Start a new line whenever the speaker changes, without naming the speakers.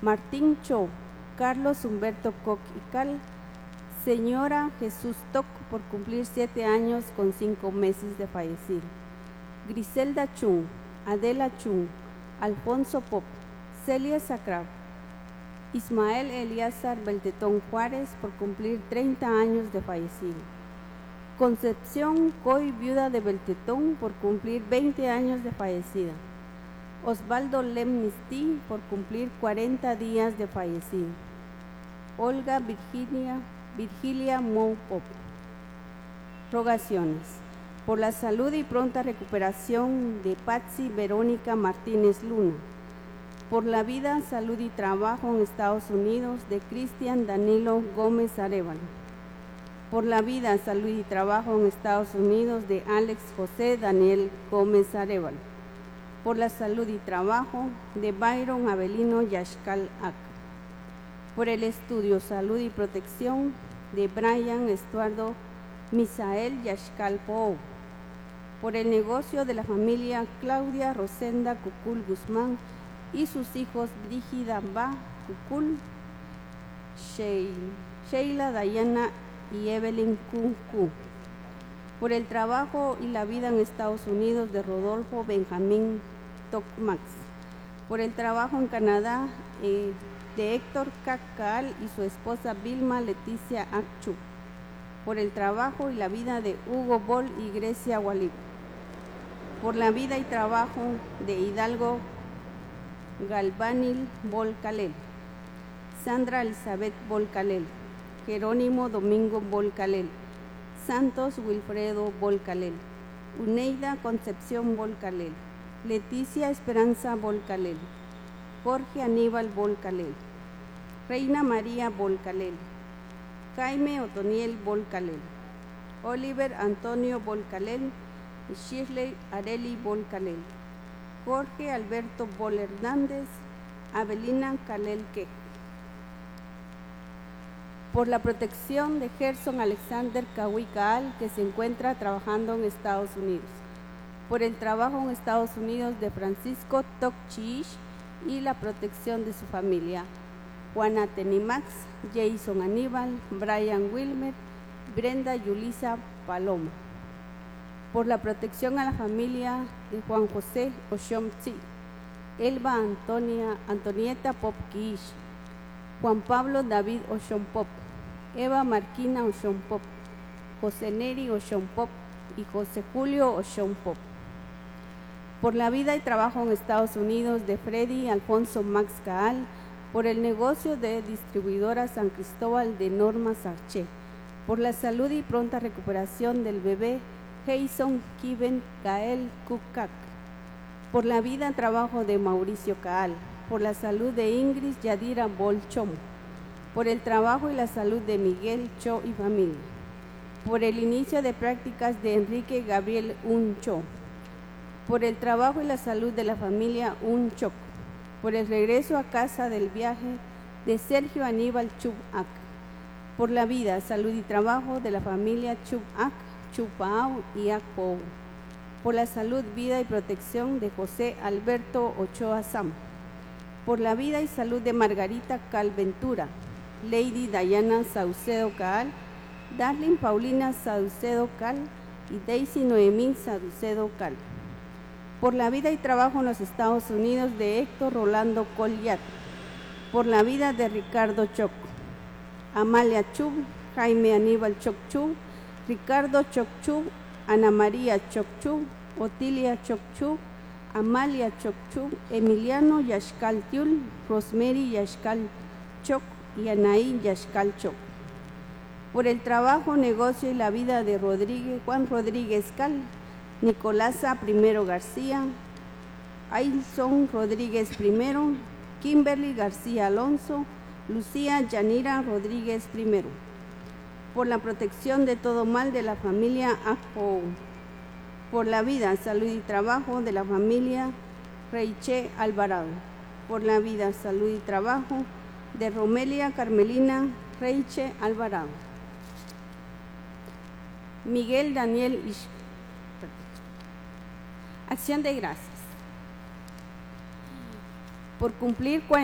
Martín Cho, Carlos Humberto Koch y Cal, señora Jesús Toc, por cumplir 7 años con 5 meses de fallecido. Griselda Chung, Adela Chung, Alfonso Pop, Celia Sacrab, Ismael Eliazar Beltetón Juárez, por cumplir 30 años de fallecido. Concepción Coy, viuda de Beltetón, por cumplir 20 años de fallecida. Osvaldo Lemnistí, por cumplir 40 días de fallecido. Olga Virgilia Mou Pop. Rogaciones por la salud y pronta recuperación de Patsy Verónica Martínez Luna, por la vida, salud y trabajo en Estados Unidos de Cristian Danilo Gómez Arevalo, por la vida, salud y trabajo en Estados Unidos de Alex José Daniel Gómez Arevalo, por la salud y trabajo de Byron Avelino Yaxcal Ac, por el estudio, salud y protección de Brian Estuardo Misael Yaxcal Pou, por el negocio de la familia Claudia Rosenda Cucul Guzmán y sus hijos Brígida Ba Cucul, Sheila Dayana y Evelyn Cucu, por el trabajo y la vida en Estados Unidos de Rodolfo Benjamín Tocmax, por el trabajo en Canadá de Héctor Cacal y su esposa Vilma Leticia Acchu, por el trabajo y la vida de Hugo Bol y Grecia Walib, por la vida y trabajo de Hidalgo Galvanil Volcalel, Sandra Elizabeth Volcalel, Jerónimo Domingo Volcalel, Santos Wilfredo Volcalel, Uneida Concepción Volcalel, Leticia Esperanza Volcalel, Jorge Aníbal Volcalel, Reina María Volcalel, Jaime Otoniel Volcalel, Oliver Antonio Volcalel y Shirley Areli Volcalel, Jorge Alberto Bol Hernández, Avelina Calel Quej, por la protección de Gerson Alexander Cahuicaal, que se encuentra trabajando en Estados Unidos, por el trabajo en Estados Unidos de Francisco Tocchish y la protección de su familia, Juana Tenimax, Jason Aníbal, Brian Wilmer, Brenda Yulisa Paloma, por la protección a la familia de Juan José Oshomtzi, Elba Antonieta Popquish, Juan Pablo David Oshompop, Eva Marquina Oshompop, José Neri Oshompop y José Julio Oshompop, por la vida y trabajo en Estados Unidos de Freddy Alfonso Max Caal, por el negocio de distribuidora San Cristóbal de Norma Sarché, por la salud y pronta recuperación del bebé Jason Kiven Kael Kukak, por la vida y trabajo de Mauricio Caal, por la salud de Ingrid Yadira Bolchom, por el trabajo y la salud de Miguel Cho y familia, por el inicio de prácticas de Enrique Gabriel Uncho, por el trabajo y la salud de la familia Unchoc, por el regreso a casa del viaje de Sergio Aníbal Chubac, por la vida, salud y trabajo de la familia Chubac, Chupao y Acpo, por la salud, vida y protección de José Alberto Ochoa Sam, por la vida y salud de Margarita Calventura, Lady Diana Saucedo Caal, Darlene Paulina Saucedo Cal y Daisy Noemí Saucedo Cal, por la vida y trabajo en los Estados Unidos de Héctor Rolando Colliat, por la vida de Ricardo Choc, Amalia Chub, Jaime Aníbal Chocchub, Ricardo Chocchub, Ana María Chocchub, Otilia Chocchub, Amalia Chocchub, Emiliano Yaxcal Tiul, Rosemary Yaxcal Choc y Anaí Yaxcal Choc, por el trabajo, negocio y la vida de Juan Rodríguez Cal, Nicolasa Primero García, Ailson Rodríguez Primero, Kimberly García Alonso, Lucía Yanira Rodríguez Primero, por la protección de todo mal de la familia Ajo, por la vida, salud y trabajo de la familia Reiche Alvarado, por la vida, salud y trabajo de Romelia Carmelina Reiche Alvarado. Miguel Daniel Ish. Acción de gracias por cumplir